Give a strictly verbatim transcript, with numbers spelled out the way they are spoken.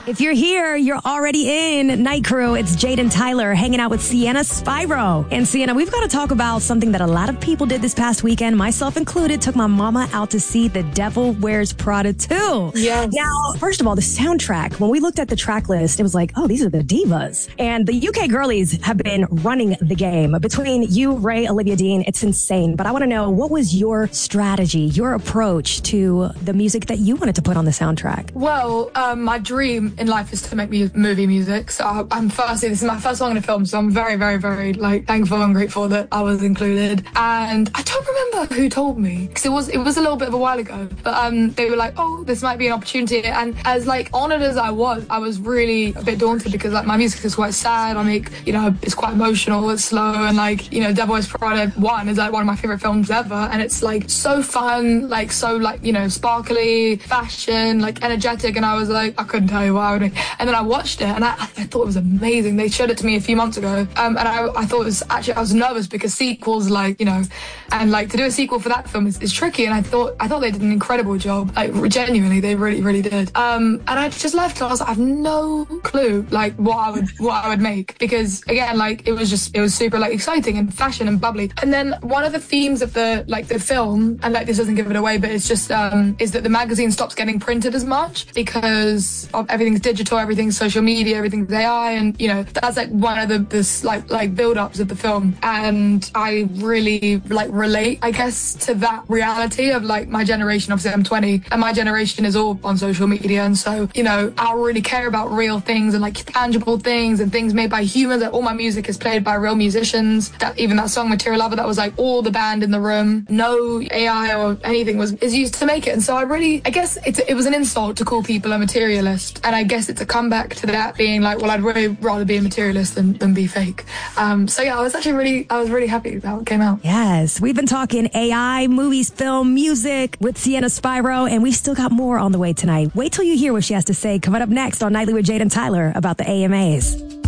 If you're here, you're already in Night Crew. It's Jade and Tyler hanging out with Sienna Spyro. And Sienna, we've got to talk about something that a lot of people did this past weekend, myself included, took my mama out to see The Devil Wears Prada two. Yes. Now, first of all, the soundtrack, when we looked at the track list, it was like, oh, these are the divas. And the U K girlies have been running the game. Between you, Ray, Olivia Dean, it's insane. But I want to know, what was your strategy, your approach to the music that you wanted to put on the soundtrack? Well, um, my dream in life is to make mu- movie music. So I, I'm firstly, this is my first song in a film, so I'm very, very, very like thankful and grateful that I was included. And I don't remember who told me, because it was it was a little bit of a while ago. But um, they were like, oh, this might be an opportunity. And as like honoured as I was, I was really a bit daunted because like my music is quite sad. I make, you know, it's quite emotional, it's slow, and like, you know, Devil Wears Prada one is like one of my favourite films ever, and it's like so fun, like so like, you know, sparkly, fashion, like energetic, and I was like, I couldn't tell you what I would. And then I watched it, and I, I thought it was amazing. They showed it to me a few months ago, um, and I, I thought it was actually, I was nervous because sequels, like, you know, and like to do a sequel for that film is, is tricky, and I thought I thought they did an incredible job, like genuinely, they really, really did. Um, and I just left, and I was like, I have no clue, like what I would what I would make, because again, like it was just it was super like exciting and fashion and bubbly. And then one of the themes of the like the film, and like this doesn't give it away, but it's just um, is that the magazine stops getting printed as much because of everything's digital, everything's social media, everything's A I, and you know that's like one of the this like like build-ups of the film. And I really like relate, I guess, to that reality of like my generation. Obviously I'm twenty, and my generation is all on social media, and so you know I really care about real things and like tangible things and things made by humans. Like all my music is played by real musicians. That even that song Material Lover, that was like all the band in the room, no A I or anything was is used to make it. And so I really, I guess it's, it was an insult to call people a materialist, and I guess it's a comeback to that being like, well, I'd really rather be a materialist than, than be fake. Um, so yeah, I was actually really, I was really happy with how it came out. Yes, we've been talking A I, movies, film, music with Sienna Spyro, and we've still got more on the way tonight. Wait till you hear what she has to say coming up next on Nightly with Jade and Tyler about the A M As.